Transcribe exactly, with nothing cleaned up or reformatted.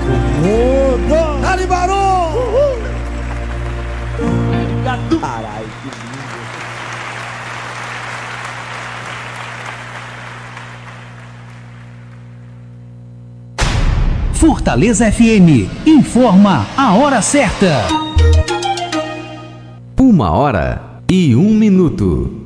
mundo. Dali, Barão! Obrigado. Caralho, que lindo. Fortaleza F M informa a hora certa. Uma hora e um minuto.